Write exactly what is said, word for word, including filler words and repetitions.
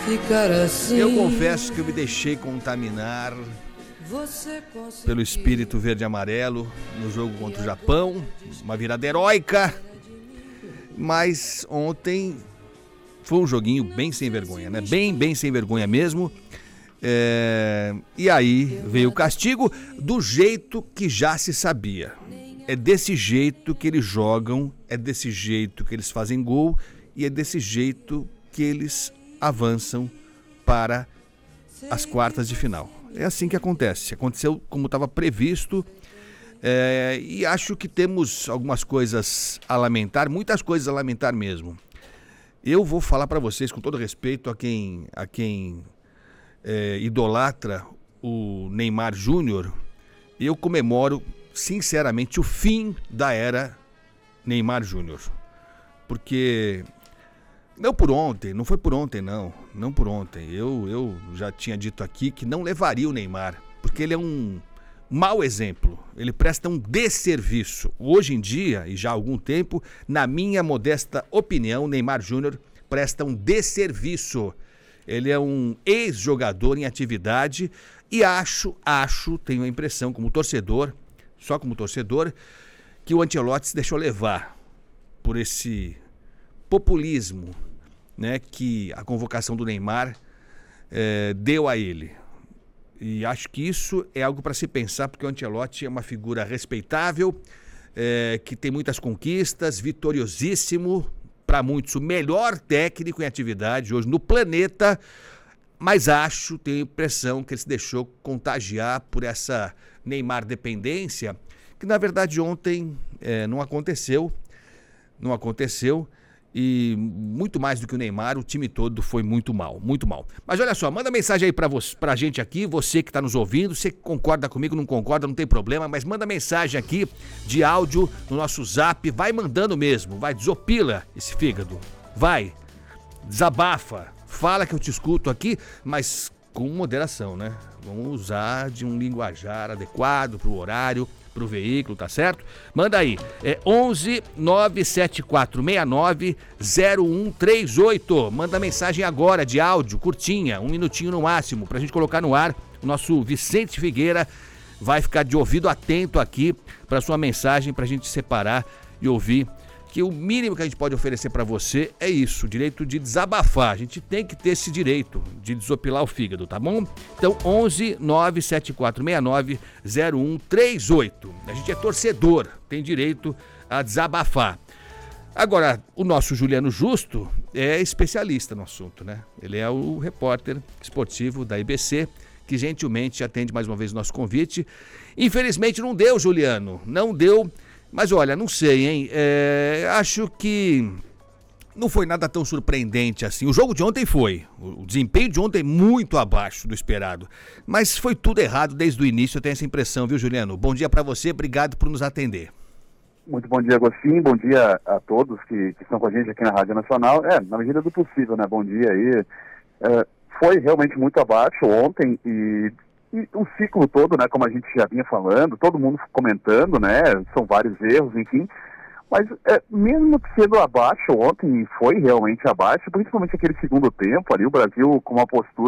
ficar assim. Eu confesso que eu me deixei contaminar pelo espírito verde e amarelo no jogo contra o Japão, uma virada heróica, mas ontem foi um joguinho bem sem vergonha, né? Bem, bem sem vergonha mesmo. É... E aí veio o castigo do jeito que já se sabia. É desse jeito que eles jogam, é desse jeito que eles fazem gol e é desse jeito que eles avançam para as quartas de final. É assim que acontece. Aconteceu como estava previsto. É, e acho que temos algumas coisas a lamentar, muitas coisas a lamentar mesmo. Eu vou falar para vocês, com todo respeito a quem, a quem é, idolatra o Neymar Júnior, eu comemoro sinceramente o fim da era Neymar Júnior. Porque, não por ontem, não foi por ontem não, não por ontem. Eu, eu já tinha dito aqui que não levaria o Neymar, porque ele é um mau exemplo, ele presta um desserviço. Hoje em dia, e já há algum tempo, na minha modesta opinião, Neymar Júnior presta um desserviço. Ele é um ex-jogador em atividade e acho, acho, tenho a impressão como torcedor, só como torcedor, que o Ancelotti se deixou levar por esse populismo, né, que a convocação do Neymar eh, deu a ele. E acho que isso é algo para se pensar, porque o Ancelotti é uma figura respeitável, é, que tem muitas conquistas, vitoriosíssimo, para muitos o melhor técnico em atividade hoje no planeta, mas acho, tenho a impressão que ele se deixou contagiar por essa Neymar dependência, que na verdade ontem é, não aconteceu, não aconteceu. E muito mais do que o Neymar, o time todo foi muito mal, muito mal. Mas olha só, manda mensagem aí pra, você, pra gente aqui, você que tá nos ouvindo, você que concorda comigo, não concorda, não tem problema, mas manda mensagem aqui de áudio no nosso zap, vai mandando mesmo, vai, desopila esse fígado, vai, desabafa, fala que eu te escuto aqui, mas com moderação, né? Vamos usar de um linguajar adequado pro horário, pro veículo, tá certo? Manda aí, é onze nove sete quatro seis nove zero um três oito. Manda mensagem agora de áudio, curtinha, um minutinho no máximo, pra gente colocar no ar. O nosso Vicente Figueira vai ficar de ouvido atento aqui pra sua mensagem, pra gente separar e ouvir. Que o mínimo que a gente pode oferecer para você é isso, o direito de desabafar. A gente tem que ter esse direito de desopilar o fígado, tá bom? Então, onze nove sete quatro seis nove zero um três oito. A gente é torcedor, tem direito a desabafar. Agora, o nosso Juliano Justo é especialista no assunto, né? Ele é o repórter esportivo da I B C, que gentilmente atende mais uma vez o nosso convite. Infelizmente não deu, Juliano, não deu. Mas olha, não sei, hein? É, acho que não foi nada tão surpreendente assim. O jogo de ontem foi. O desempenho de ontem muito abaixo do esperado. Mas foi tudo errado desde o início, eu tenho essa impressão, viu, Juliano? Bom dia para você, obrigado por nos atender. Muito bom dia, Agostinho. Bom dia a todos que, que estão com a gente aqui na Rádio Nacional. É, na medida do possível, né? Bom dia aí. É, foi realmente muito abaixo ontem e... E o ciclo todo, né, como a gente já vinha falando, todo mundo comentando, né, são vários erros, enfim, mas é, mesmo sendo abaixo ontem, foi realmente abaixo, principalmente aquele segundo tempo ali, o Brasil com uma postura